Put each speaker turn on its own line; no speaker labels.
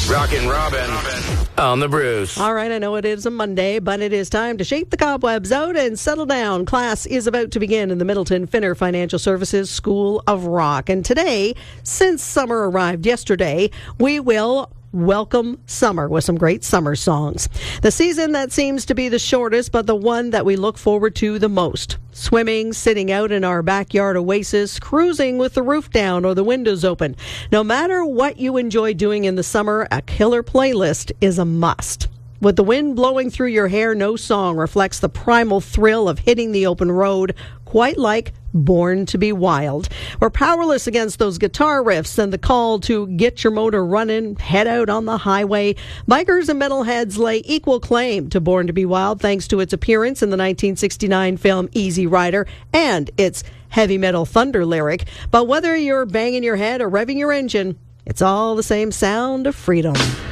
Rockin' Robin on the Bruce.
All right, I know it is a Monday, but it is time to shake the cobwebs out and settle down. Class is about to begin in the Middleton Finner Financial Services School of Rock. And today, since summer arrived yesterday, we will welcome summer with some great summer songs. The season that seems to be the shortest, but the one that we look forward to the most. Swimming, sitting out in our backyard oasis, cruising with the roof down or the windows open. No matter what you enjoy doing in the summer, a killer playlist is a must. With the wind blowing through your hair, no song reflects the primal thrill of hitting the open road, quite like Born to be Wild. We're powerless against those guitar riffs and the call to get your motor running, head out on the highway. Bikers and metalheads lay equal claim to Born to be Wild thanks to its appearance in the 1969 film Easy Rider and its heavy metal thunder lyric. But whether you're banging your head or revving your engine, it's all the same sound of freedom.